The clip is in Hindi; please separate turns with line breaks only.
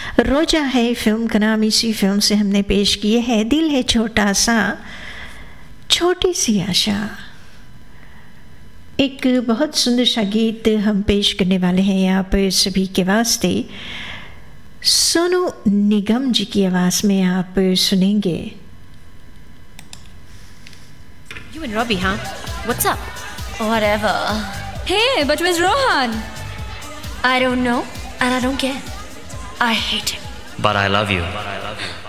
रोजा है फिल्म का नाम, इसी फिल्म से हमने पेश किए है दिल है छोटा सा छोटी सी आशा। एक बहुत सुंदर सा गीत हम पेश करने वाले हैं यहाँ पर सभी के वास्ते। सोनू निगम जी की आवाज़ में आप सुनेंगे।
You and Robbie, huh? What's up?
Whatever.
Hey, but where's Rohan?
I don't know, and I don't care. I hate him.
But I love you.